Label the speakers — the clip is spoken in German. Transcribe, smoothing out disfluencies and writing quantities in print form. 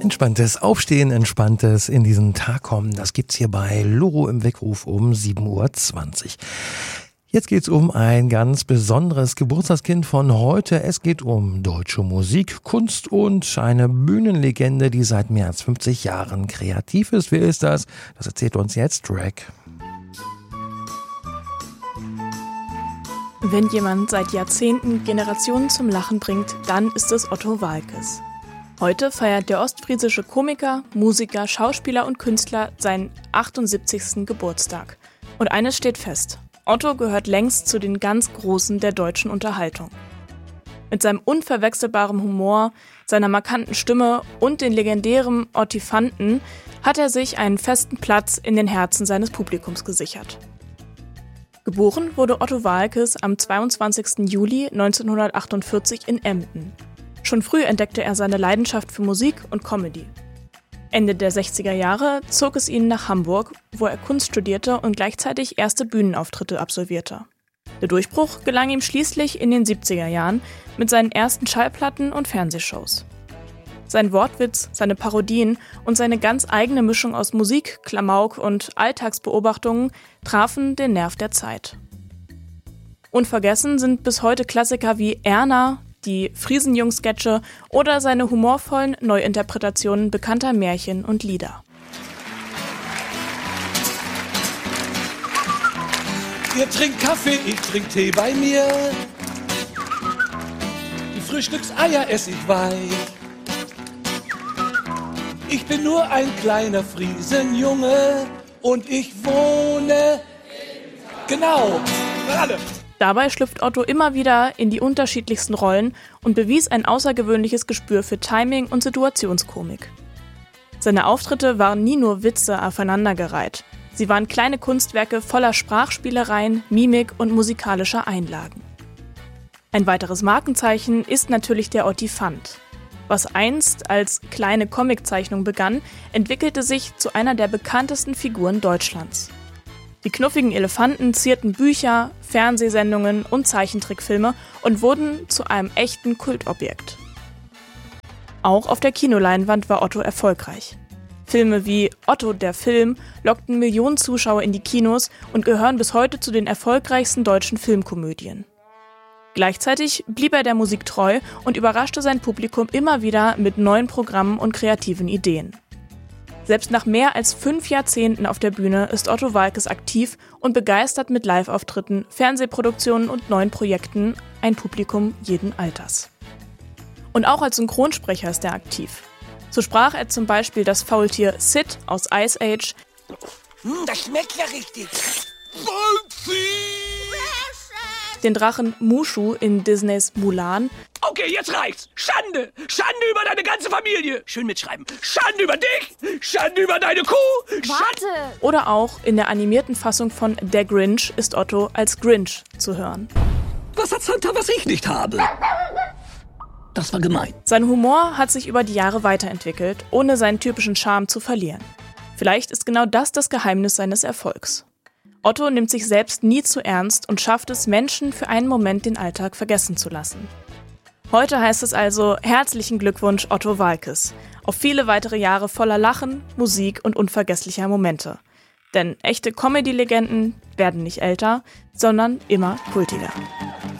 Speaker 1: Entspanntes Aufstehen, entspanntes in diesen Tag kommen, das gibt's hier bei Loro im Weckruf um 7:20 Uhr. Jetzt geht's um ein ganz besonderes Geburtstagskind von heute. Es geht um deutsche Musik, Kunst und eine Bühnenlegende, die seit mehr als 50 Jahren kreativ ist. Wer ist das? Das erzählt uns jetzt Drag.
Speaker 2: Wenn jemand seit Jahrzehnten Generationen zum Lachen bringt, dann ist es Otto Waalkes. Heute feiert der ostfriesische Komiker, Musiker, Schauspieler und Künstler seinen 78. Geburtstag. Und eines steht fest: Otto gehört längst zu den ganz Großen der deutschen Unterhaltung. Mit seinem unverwechselbaren Humor, seiner markanten Stimme und den legendären Ottifanten hat er sich einen festen Platz in den Herzen seines Publikums gesichert. Geboren wurde Otto Waalkes am 22. Juli 1948 in Emden. Schon früh entdeckte er seine Leidenschaft für Musik und Comedy. Ende der 60er Jahre zog es ihn nach Hamburg, wo er Kunst studierte und gleichzeitig erste Bühnenauftritte absolvierte. Der Durchbruch gelang ihm schließlich in den 70er Jahren mit seinen ersten Schallplatten und Fernsehshows. Sein Wortwitz, seine Parodien und seine ganz eigene Mischung aus Musik, Klamauk und Alltagsbeobachtungen trafen den Nerv der Zeit. Unvergessen sind bis heute Klassiker wie Erna, die Friesenjungs-Sketche oder seine humorvollen Neuinterpretationen bekannter Märchen und Lieder.
Speaker 3: Ihr trinkt Kaffee, ich trink Tee bei mir. Die Frühstückseier ess ich weich. Ich bin nur ein kleiner Friesenjunge und ich wohne... Genau, alle.
Speaker 2: Dabei schlüpft Otto immer wieder in die unterschiedlichsten Rollen und bewies ein außergewöhnliches Gespür für Timing und Situationskomik. Seine Auftritte waren nie nur Witze aufeinandergereiht. Sie waren kleine Kunstwerke voller Sprachspielereien, Mimik und musikalischer Einlagen. Ein weiteres Markenzeichen ist natürlich der Ottifant. Was einst als kleine Comiczeichnung begann, entwickelte sich zu einer der bekanntesten Figuren Deutschlands. Die knuffigen Elefanten zierten Bücher, Fernsehsendungen und Zeichentrickfilme und wurden zu einem echten Kultobjekt. Auch auf der Kinoleinwand war Otto erfolgreich. Filme wie Otto der Film lockten Millionen Zuschauer in die Kinos und gehören bis heute zu den erfolgreichsten deutschen Filmkomödien. Gleichzeitig blieb er der Musik treu und überraschte sein Publikum immer wieder mit neuen Programmen und kreativen Ideen. Selbst nach mehr als 5 Jahrzehnten auf der Bühne ist Otto Waalkes aktiv und begeistert mit Live-Auftritten, Fernsehproduktionen und neuen Projekten ein Publikum jeden Alters. Und auch als Synchronsprecher ist er aktiv. So sprach er zum Beispiel das Faultier Sid aus Ice Age,
Speaker 4: Das schmeckt ja richtig.
Speaker 2: den Drachen Mushu in Disneys Mulan
Speaker 4: Okay, jetzt reicht's. Schande. Schande über deine ganze Familie. Schön mitschreiben. Schande über dich. Schande über deine Kuh.
Speaker 5: Warte!
Speaker 2: oder auch in der animierten Fassung von Der Grinch ist Otto als Grinch zu hören.
Speaker 4: Was hat Santa, was ich nicht habe? Das war gemein.
Speaker 2: Sein Humor hat sich über die Jahre weiterentwickelt, ohne seinen typischen Charme zu verlieren. Vielleicht ist genau das Geheimnis seines Erfolgs. Otto nimmt sich selbst nie zu ernst und schafft es, Menschen für einen Moment den Alltag vergessen zu lassen. Heute heißt es also: herzlichen Glückwunsch, Otto Waalkes, auf viele weitere Jahre voller Lachen, Musik und unvergesslicher Momente. Denn echte Comedy-Legenden werden nicht älter, sondern immer kultiger.